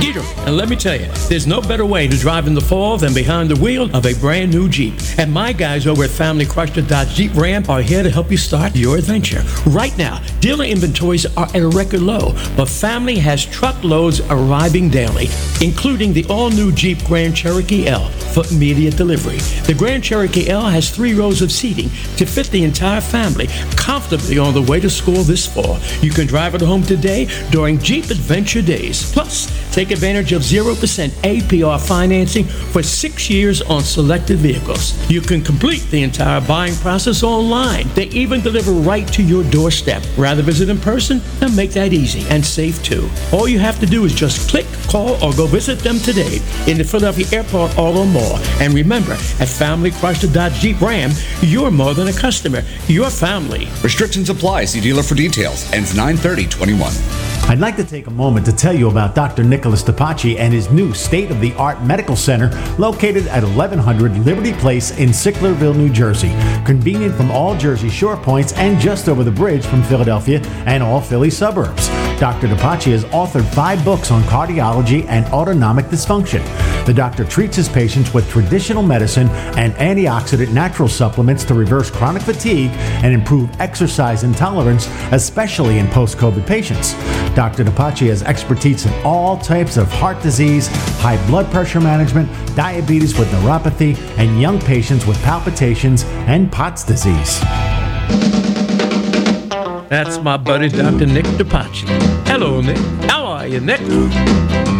Geeter, and let me tell you, there's no better way to drive in the fall than behind the wheel of a brand new Jeep. And my guys over at Family Chrysler Dodge Jeep Ram are here to help you start your adventure. Right now, dealer inventories are at a record low, but Family has truckloads arriving daily, including the all-new Jeep Grand Cherokee L for immediate delivery. The Grand Cherokee L has 3 rows of seating to fit the entire family comfortably on the way to school this fall. You can drive it home today during Jeep Adventure Days. Plus, take advantage of 0% APR financing for 6 years on selected vehicles. You can complete the entire buying process online. They even deliver right to your doorstep. Rather visit in person? Then make that easy and safe too. All you have to do is just click, call, or go visit them today in the Philadelphia Airport Auto Mall. And remember, at Family Chrysler Dodge Jeep Ram, you're more than a customer. You're family. Restrictions apply. See dealer for details. Ends 9/30/21. I'd like to take a moment to tell you about Dr. Nicholas DePace and his new state-of-the-art medical center located at 1100 Liberty Place in Sicklerville, New Jersey. Convenient from all Jersey shore points and just over the bridge from Philadelphia and all Philly suburbs. Dr. DePace has authored 5 books on cardiology and autonomic dysfunction. The doctor treats his patients with traditional medicine and antioxidant natural supplements to reverse chronic fatigue and improve exercise intolerance, especially in post-COVID patients. Dr. DePace has expertise in all types of heart disease, high blood pressure management, diabetes with neuropathy, and young patients with palpitations and POTS disease. That's my buddy, Dr. Nick DePace. Hello, Nick. How are you, Nick?